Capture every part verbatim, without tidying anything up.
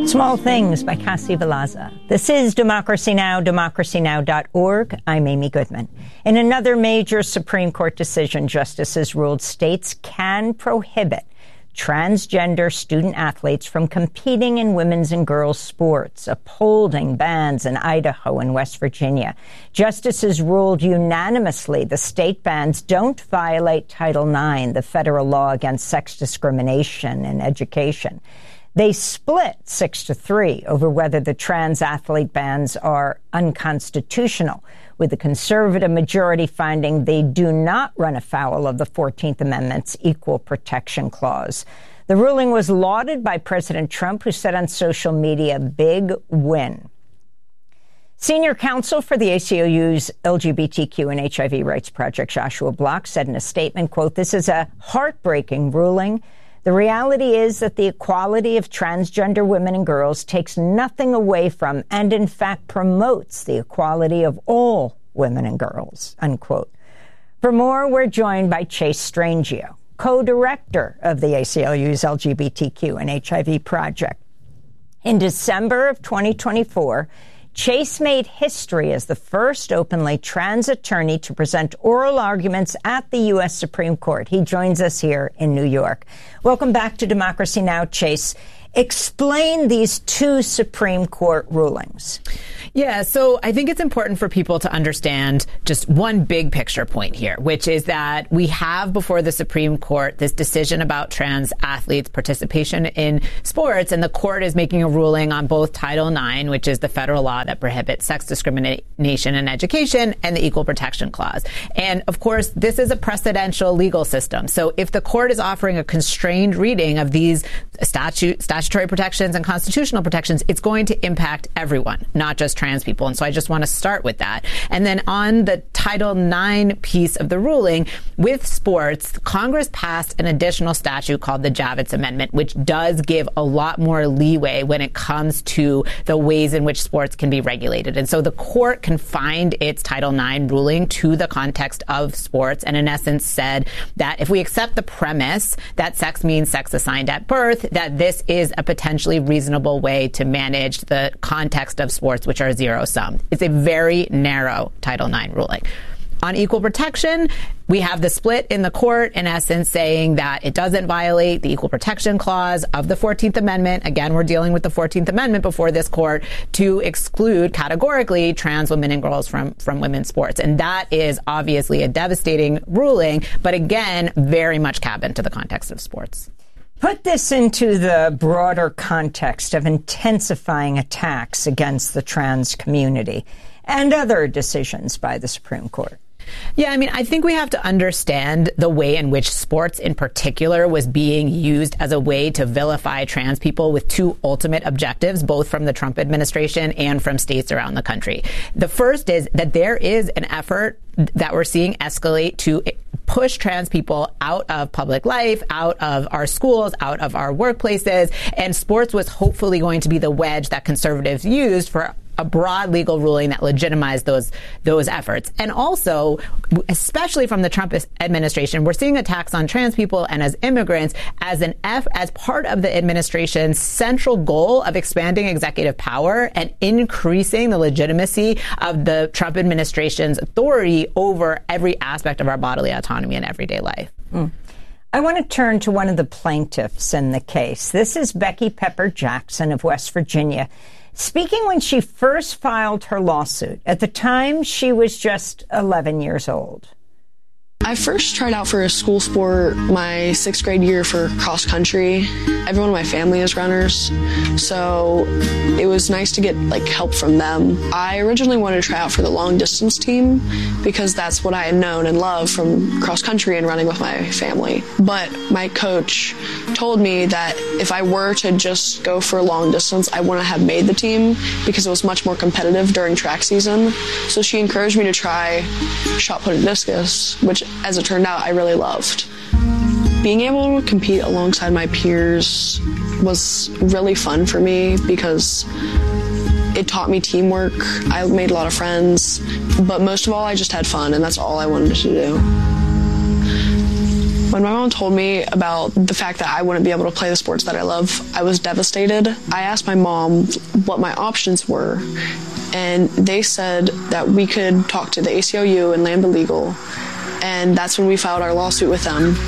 Small Things by Cassie Velasquez. This is Democracy Now!, democracy now dot org. I'm Amy Goodman. In another major Supreme Court decision, justices ruled states can prohibit transgender student athletes from competing in women's and girls' sports, upholding bans in Idaho and West Virginia. Justices ruled unanimously the state bans don't violate Title nine, the federal law against sex discrimination in education. They split six to three over whether the trans athlete bans are unconstitutional, with the conservative majority finding they do not run afoul of the fourteenth Amendment's Equal Protection Clause. The ruling was lauded by President Trump, who said on social media, "Big win." Senior counsel for the A C L U's L G B T Q and H I V Rights Project, Joshua Block, said in a statement, quote, "This is a heartbreaking ruling. The reality is that the equality of transgender women and girls takes nothing away from and, in fact, promotes the equality of all women and girls," unquote. For more, we're joined by Chase Strangio, co-director of the A C L U's L G B T Q and H I V Project. In December of twenty twenty-four, Chase made history as the first openly trans attorney to present oral arguments at the U S Supreme Court. He joins us here in New York. Welcome back to Democracy Now!, Chase. Explain these two Supreme Court rulings. Yeah, so I think it's important for people to understand just one big picture point here, which is that we have before the Supreme Court this decision about trans athletes' participation in sports, and the court is making a ruling on both Title nine, which is the federal law that prohibits sex discrimination in education, and the Equal Protection Clause. And of course, this is a precedential legal system. So if the court is offering a constrained reading of these statute, statutory protections and constitutional protections, it's going to impact everyone, not just trans people. And so I just want to start with that. And then on the Title nine piece of the ruling, with sports, Congress passed an additional statute called the Javits Amendment, which does give a lot more leeway when it comes to the ways in which sports can be regulated. And so the court confined its Title nine ruling to the context of sports and in essence said that if we accept the premise that sex means sex assigned at birth, that this is a potentially reasonable way to manage the context of sports, which are zero sum. It's a very narrow Title nine ruling. On equal protection, we have the split in the court, in essence, saying that it doesn't violate the Equal Protection Clause of the fourteenth Amendment. Again, we're dealing with the fourteenth Amendment before this court to exclude categorically trans women and girls from, from women's sports. And that is obviously a devastating ruling, but again, very much cabined to the context of sports. Put this into the broader context of intensifying attacks against the trans community and other decisions by the Supreme Court. Yeah, I mean, I think we have to understand the way in which sports in particular was being used as a way to vilify trans people with two ultimate objectives, both from the Trump administration and from states around the country. The first is that there is an effort that we're seeing escalate to push trans people out of public life, out of our schools, out of our workplaces. And sports was hopefully going to be the wedge that conservatives used for a broad legal ruling that legitimized those those efforts. And also, especially from the Trump administration, we're seeing attacks on trans people and as immigrants as an F, as part of the administration's central goal of expanding executive power and increasing the legitimacy of the Trump administration's authority over every aspect of our bodily autonomy and everyday life. Mm. I want to turn to one of the plaintiffs in the case. This is Becky Pepper Jackson of West Virginia, speaking when she first filed her lawsuit. At the time, she was just eleven years old. I first tried out for a school sport my sixth grade year for cross country. Everyone in my family is runners, so it was nice to get like help from them. I originally wanted to try out for the long distance team because that's what I had known and loved from cross country and running with my family. But my coach told me that if I were to just go for long distance, I wouldn't have made the team because it was much more competitive during track season. So she encouraged me to try shot put and discus, which as it turned out, I really loved. Being able to compete alongside my peers was really fun for me because it taught me teamwork. I made a lot of friends, but most of all, I just had fun, and that's all I wanted to do. When my mom told me about the fact that I wouldn't be able to play the sports that I love, I was devastated. I asked my mom what my options were, and they said that we could talk to the A C L U and Lambda Legal, and that's when we filed our lawsuit with them.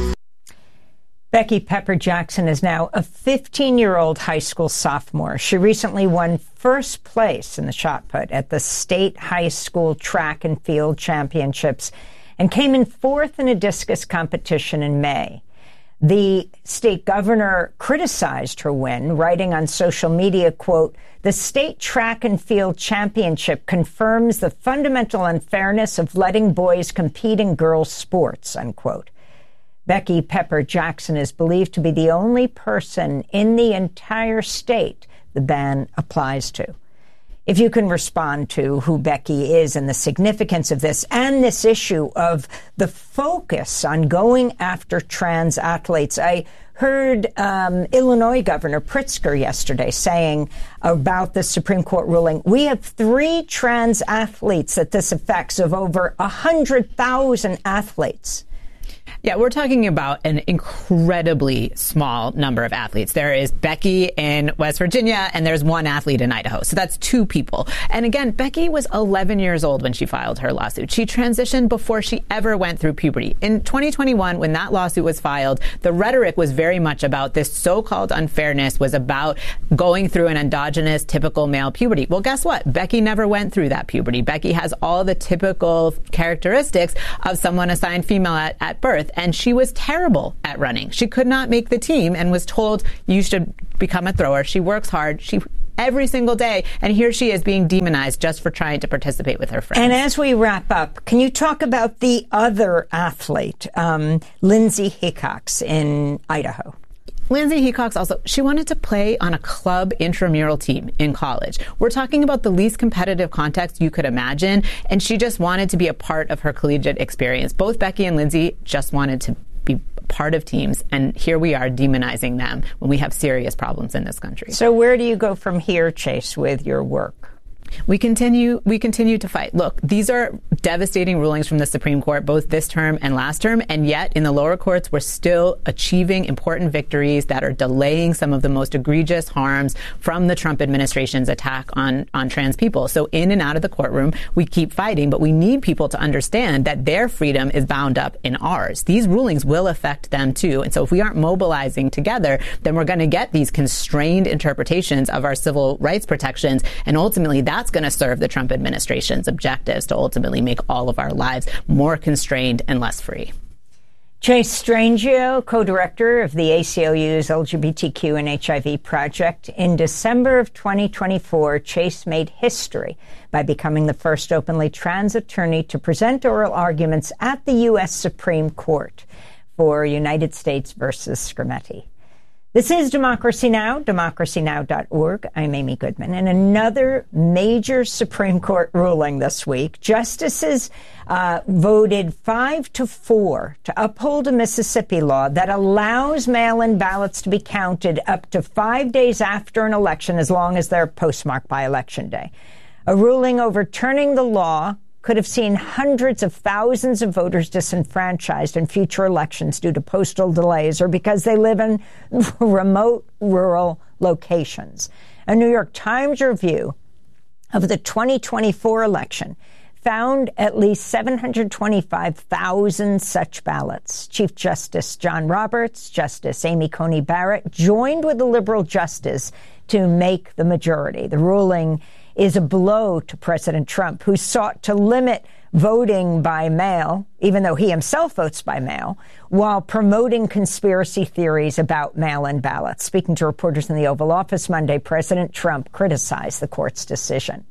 Becky Pepper Jackson is now a fifteen-year-old high school sophomore. She recently won first place in the shot put at the state high school track and field championships and came in fourth in a discus competition in May. The state governor criticized her win, writing on social media, quote, "The state track and field championship confirms the fundamental unfairness of letting boys compete in girls' sports," unquote. Becky Pepper Jackson is believed to be the only person in the entire state the ban applies to. If you can respond to who Becky is and the significance of this and this issue of the focus on going after trans athletes. I heard um, Illinois Governor Pritzker yesterday saying about the Supreme Court ruling, we have three trans athletes that this affects of over one hundred thousand athletes. Yeah, we're talking about an incredibly small number of athletes. There is Becky in West Virginia, and there's one athlete in Idaho. So that's two people. And again, Becky was eleven years old when she filed her lawsuit. She transitioned before she ever went through puberty. In twenty twenty-one, when that lawsuit was filed, the rhetoric was very much about this so-called unfairness was about going through an endogenous, typical male puberty. Well, guess what? Becky never went through that puberty. Becky has all the typical characteristics of someone assigned female at, at birth. And she was terrible at running. She could not make the team and was told, you should become a thrower. She works hard. She every single day. And here she is being demonized just for trying to participate with her friends. And as we wrap up, can you talk about the other athlete, um, Lindsay Hickox in Idaho? Lindsay Hickox also, she wanted to play on a club intramural team in college. We're talking about the least competitive context you could imagine, and she just wanted to be a part of her collegiate experience. Both Becky and Lindsay just wanted to be part of teams, and here we are demonizing them when we have serious problems in this country. So where do you go from here, Chase, with your work? We continue, we continue to fight. Look, these are devastating rulings from the Supreme Court, both this term and last term, and yet in the lower courts, we're still achieving important victories that are delaying some of the most egregious harms from the Trump administration's attack on, on trans people. So in and out of the courtroom, we keep fighting, but we need people to understand that their freedom is bound up in ours. These rulings will affect them too. And so if we aren't mobilizing together, then we're going to get these constrained interpretations of our civil rights protections, and ultimately that's going to serve the Trump administration's objectives to ultimately make all of our lives more constrained and less free. Chase Strangio, co-director of the A C L U's L G B T Q and H I V project. In December of twenty twenty-four, Chase made history by becoming the first openly trans attorney to present oral arguments at the U S Supreme Court for United States versus Scrimetti. This is Democracy Now!, democracy now dot org. I'm Amy Goodman. And another major Supreme Court ruling this week. Justices uh, voted five to four to uphold a Mississippi law that allows mail-in ballots to be counted up to five days after an election as long as they're postmarked by Election Day. A ruling overturning the law could have seen hundreds of thousands of voters disenfranchised in future elections due to postal delays or because they live in remote rural locations. A New York Times review of the twenty twenty-four election found at least seven hundred twenty-five thousand such ballots. Chief Justice John Roberts, Justice Amy Coney Barrett joined with the liberal justice to make the majority. The ruling is a blow to President Trump, who sought to limit voting by mail, even though he himself votes by mail, while promoting conspiracy theories about mail-in ballots. Speaking to reporters in the Oval Office Monday, President Trump criticized the court's decision.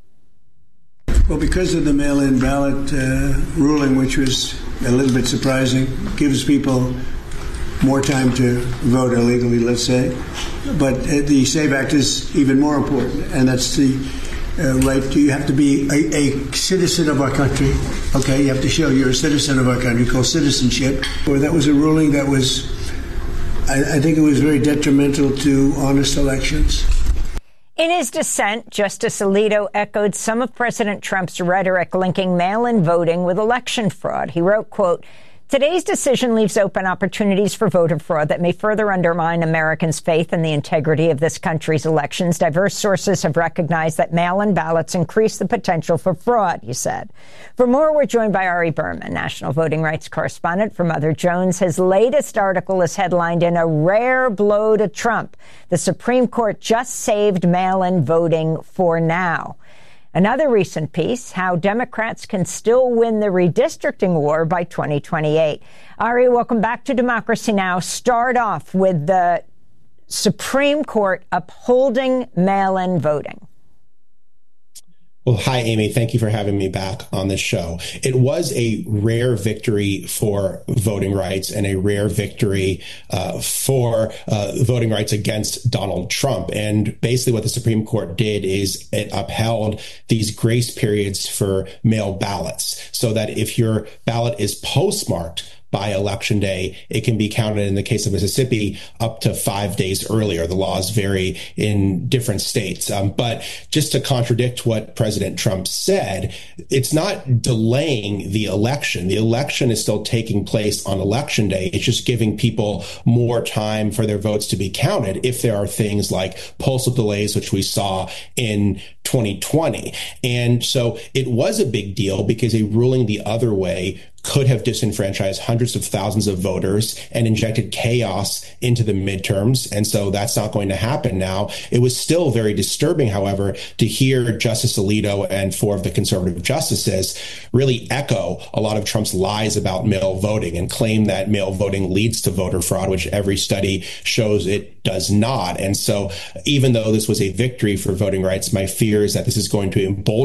Well, because of the mail-in ballot uh, ruling, which was a little bit surprising, gives people more time to vote illegally, let's say. But uh, the SAVE Act is even more important, and that's the Uh, right, you have to be a, a citizen of our country. Okay, you have to show you're a citizen of our country, called citizenship. Or that was a ruling that was, I, I think it was very detrimental to honest elections. In his dissent, Justice Alito echoed some of President Trump's rhetoric linking mail-in voting with election fraud. He wrote, quote, Today's decision leaves open opportunities for voter fraud that may further undermine Americans' faith in the integrity of this country's elections. Diverse sources have recognized that mail-in ballots increase the potential for fraud, he said. For more, we're joined by Ari Berman, national voting rights correspondent for Mother Jones. His latest article is headlined "In a Rare Blow to Trump. The Supreme Court Just Saved Mail-in Voting for Now." Another recent piece, how Democrats can still win the redistricting war by twenty twenty-eight. Ari, welcome back to Democracy Now! Start off with the Supreme Court upholding mail-in voting. Well, hi, Amy. Thank you for having me back on this show. It was a rare victory for voting rights and a rare victory uh, for uh, voting rights against Donald Trump. And basically what the Supreme Court did is it upheld these grace periods for mail ballots so that if your ballot is postmarked by Election Day, it can be counted, in the case of Mississippi, up to five days earlier. The laws vary in different states. Um, but just to contradict what President Trump said, it's not delaying the election. The election is still taking place on Election Day. It's just giving people more time for their votes to be counted if there are things like postal delays, which we saw in twenty twenty. And so it was a big deal because a ruling the other way could have disenfranchised hundreds of thousands of voters and injected chaos into the midterms. And so that's not going to happen now. It was still very disturbing, however, to hear Justice Alito and four of the conservative justices really echo a lot of Trump's lies about mail voting and claim that mail voting leads to voter fraud, which every study shows it does not. And so even though this was a victory for voting rights, my fear is that this is going to embolden